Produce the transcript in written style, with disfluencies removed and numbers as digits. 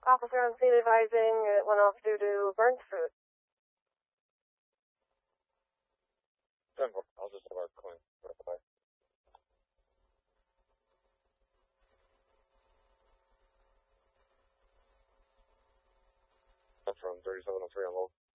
Officer on scene advising it went off due to burnt food. 10-4, I'll just have our clean. Bye. From 3703 on low.